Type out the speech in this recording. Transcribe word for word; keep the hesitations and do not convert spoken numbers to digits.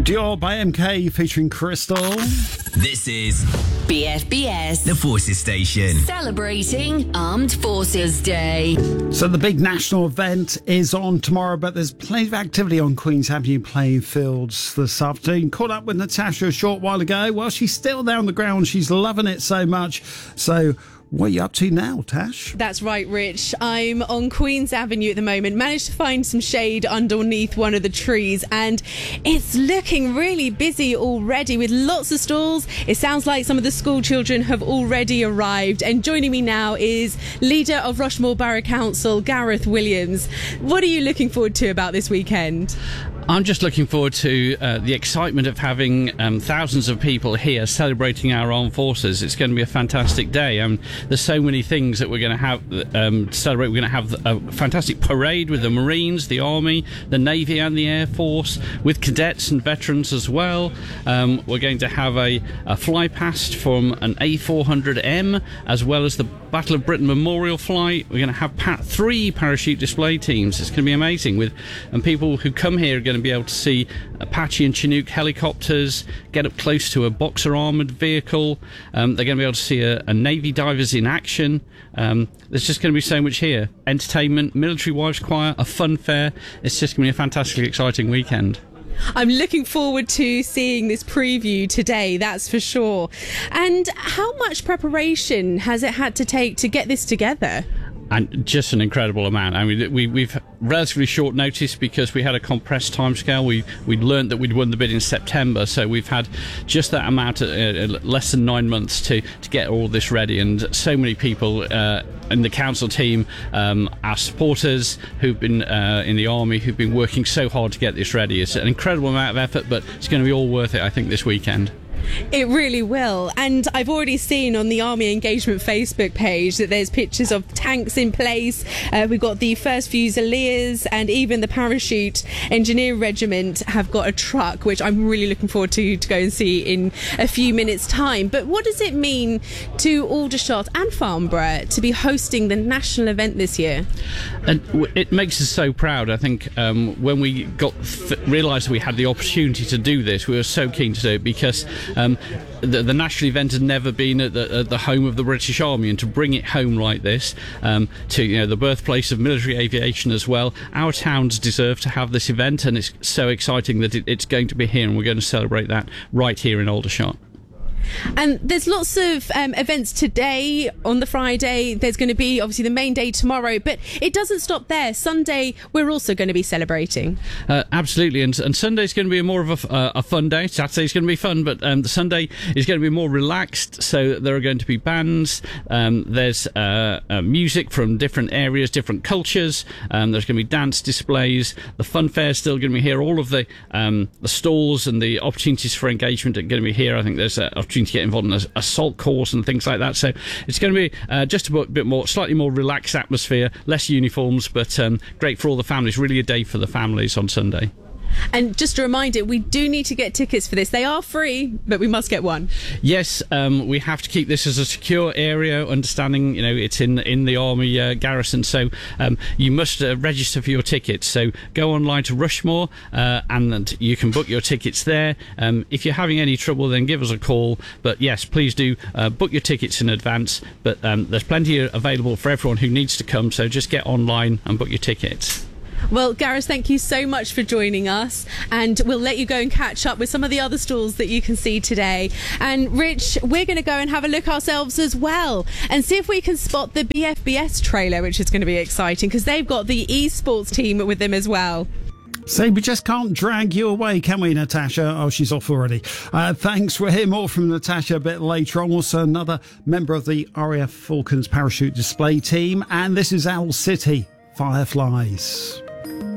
Dior by M K featuring Crystal. This is B F B S, the Forces Station, celebrating Armed Forces Day. So the big national event is on tomorrow, but there's plenty of activity on Queen's Avenue playing fields this afternoon. Caught up with Natasha a short while ago. Well, she's still there on the ground. She's loving it so much. So what are you up to now, Tash? That's right, Rich. I'm on Queen's Avenue at the moment. Managed to find some shade underneath one of the trees, and it's looking really busy already with lots of stalls. It sounds like some of the school children have already arrived. And joining me now is leader of Rushmore Borough Council, Gareth Williams. What are you looking forward to about this weekend? I'm just looking forward to uh, the excitement of having um, thousands of people here celebrating our armed forces. It's going to be a fantastic day. Um, there's so many things that we're going to have um, to celebrate. We're going to have a fantastic parade with the Marines, the Army, the Navy and the Air Force, with cadets and veterans as well. Um, we're going to have a, a fly past from an A four hundred M, as well as the Battle of Britain Memorial Flight. We're going to have pat- three parachute display teams. It's going to be amazing. With and people who come here are going to be able to see Apache and Chinook helicopters, get up close to a Boxer armoured vehicle. Um, they're going to be able to see a, a Navy divers in action. Um, there's just going to be so much here. Entertainment, military wives choir, a fun fair. It's just going to be a fantastically exciting weekend. I'm looking forward to seeing this preview today, that's for sure. And how much preparation has it had to take to get this together? And just an incredible amount. I mean, we, we've relatively short notice because we had a compressed timescale. We we learned that we'd won the bid in September, so we've had just that amount, of, uh, less than nine months to, to get all this ready. And so many people uh, in the council team, um, our supporters who've been uh, in the army, who've been working so hard to get this ready. It's an incredible amount of effort, but it's going to be all worth it, I think, this weekend. It really will. And I've already seen on the Army Engagement Facebook page that there's pictures of tanks in place. Uh, we've got the first Fusiliers, and even the Parachute Engineer Regiment have got a truck, which I'm really looking forward to to go and see in a few minutes' time. But what does it mean to Aldershot and Farnborough to be hosting the national event this year? And it makes us so proud. I think um, when we got th- realised we had the opportunity to do this, we were so keen to do it because Um, the, the national event had never been at the, at the home of the British Army, and to bring it home like this, um, to you know the birthplace of military aviation as well, our towns deserve to have this event, and it's so exciting that it, it's going to be here, and we're going to celebrate that right here in Aldershot. And there's lots of um, events today on the Friday. There's going to be obviously the main day tomorrow, but it doesn't stop there. Sunday, we're also going to be celebrating. Uh, absolutely, and, and Sunday's going to be more of a, uh, a fun day. Saturday's going to be fun, but um, the Sunday is going to be more relaxed. So there are going to be bands. Um, there's uh, uh, music from different areas, different cultures. Um, there's going to be dance displays. The fun fair is still going to be here. All of the um, the stalls and the opportunities for engagement are going to be here. I think there's a to get involved in an assault course and things like that, so it's going to be uh, just a bit more, slightly more relaxed atmosphere, less uniforms, but um, great for all the families. Really a day for the families on Sunday. And just a reminder, we do need to get tickets for this. They are free, but we must get one. Yes, um, we have to keep this as a secure area, understanding, you know, it's in in the Army uh, garrison, so um, you must uh, register for your tickets. So go online to Rushmore uh, and you can book your tickets there. Um, if you're having any trouble, then give us a call. But yes, please do uh, book your tickets in advance. But um, there's plenty available for everyone who needs to come, so just get online and book your tickets. Well, Gareth, thank you so much for joining us, and we'll let you go and catch up with some of the other stalls that you can see today. And Rich, we're going to go and have a look ourselves as well and see if we can spot the B F B S trailer, which is going to be exciting because they've got the esports team with them as well. So we just can't drag you away, can we, Natasha? Oh, she's off already. Uh, thanks. We'll hear more from Natasha a bit later on. Also, another member of the R A F Falcons parachute display team. And this is Owl City Fireflies.